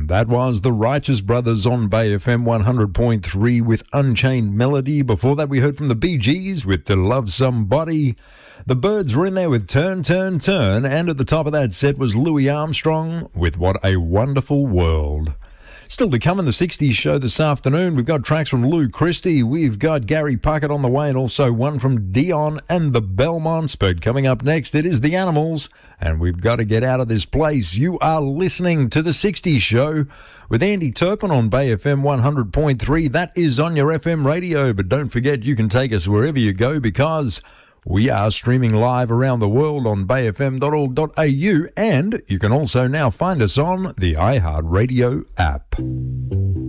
That was the Righteous Brothers on Bay FM 100.3 with Unchained Melody. Before that, we heard from the Bee Gees with To Love Somebody. The Byrds were in there with Turn, Turn, Turn. And at the top of that set was Louis Armstrong with What a Wonderful World. Still to come in the 60s show this afternoon, we've got tracks from Lou Christie, we've got Gary Puckett on the way, and also one from Dion and the Belmonts. But coming up next, it is The Animals, and we've got to get out of this place. You are listening to the 60s show with Andy Turpin on Bay FM 100.3. That is on your FM radio, but don't forget you can take us wherever you go because we are streaming live around the world on bayfm.org.au, and you can also now find us on the iHeartRadio app.